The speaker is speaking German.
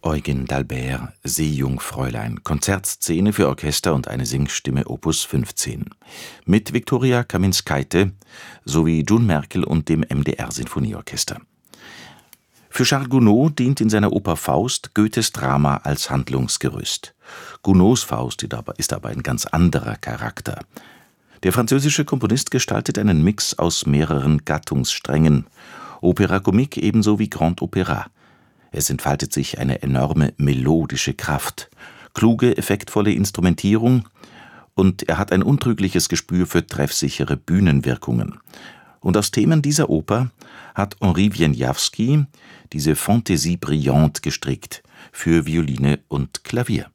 Eugen d'Albert, Seejungfräulein, Konzertszene für Orchester und eine Singstimme Opus 15. Mit Viktoria Kaminskaite sowie June Merkel und dem MDR-Sinfonieorchester. Für Charles Gounod dient in seiner Oper Faust Goethes Drama als Handlungsgerüst. Gounods Faust ist aber ein ganz anderer Charakter. Der französische Komponist gestaltet einen Mix aus mehreren Gattungssträngen, Opéra comique ebenso wie Grand Opéra. Es entfaltet sich eine enorme melodische Kraft, kluge, effektvolle Instrumentierung und er hat ein untrügliches Gespür für treffsichere Bühnenwirkungen. Und aus Themen dieser Oper hat Henri Wieniawski diese Fantaisie brillante gestrickt für Violine und Klavier.